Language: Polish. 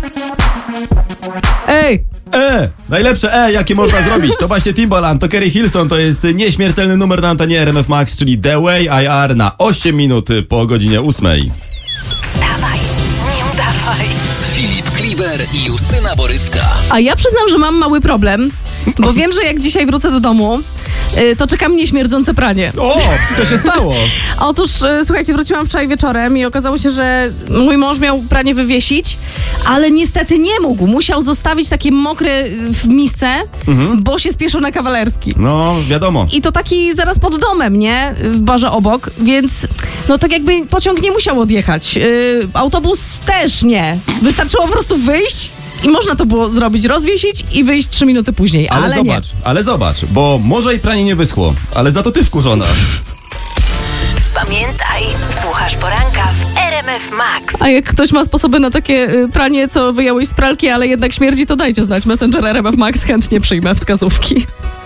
Ej! Najlepsze jakie można zrobić, to właśnie Timbaland, to Keri Hilson, to jest nieśmiertelny numer na antenie RMF Max, czyli The Way I Are na 8 minut po godzinie 8. Wstawaj, nie udawaj. Filip Kliber i Justyna Borycka. A ja przyznam, że mam mały problem, bo wiem, że jak dzisiaj wrócę do domu, to czeka mnie śmierdzące pranie. O, co się stało? Otóż, słuchajcie, wróciłam wczoraj wieczorem i okazało się, że mój mąż miał pranie wywiesić, ale niestety nie mógł. Musiał zostawić takie mokre w misce, bo się spieszył na kawalerski. No, wiadomo. I to taki zaraz pod domem, nie? W barze obok, więc no tak jakby pociąg nie musiał odjechać. Autobus też nie. Wystarczyło po prostu wyjść i można to było zrobić, rozwiesić i wyjść 3 minuty później, ale zobacz, bo może i pranie nie wyschło, ale za to ty wkurzona. Pamiętaj, słuchasz poranka w RMF Max. A jak ktoś ma sposoby na takie pranie, co wyjąłeś z pralki, ale jednak śmierdzi, to dajcie znać. Messenger RMF Max, chętnie przyjmę wskazówki.